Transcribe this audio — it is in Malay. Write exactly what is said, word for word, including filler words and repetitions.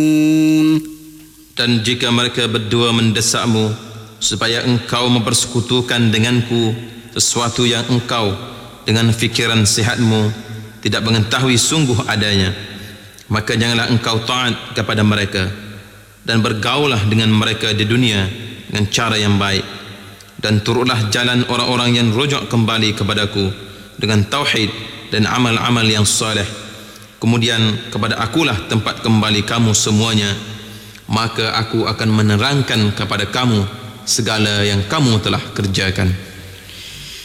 Dan jika mereka berdua mendesakmu supaya engkau mempersekutukan denganku sesuatu yang engkau dengan fikiran sihatmu tidak mengetahui sungguh adanya, maka janganlah engkau taat kepada mereka dan bergaulah dengan mereka di dunia dengan cara yang baik, dan turutlah jalan orang-orang yang rujuk kembali kepadaku dengan tauhid dan amal-amal yang saleh. Kemudian kepada akulah tempat kembali kamu semuanya, maka aku akan menerangkan kepada kamu segala yang kamu telah kerjakan.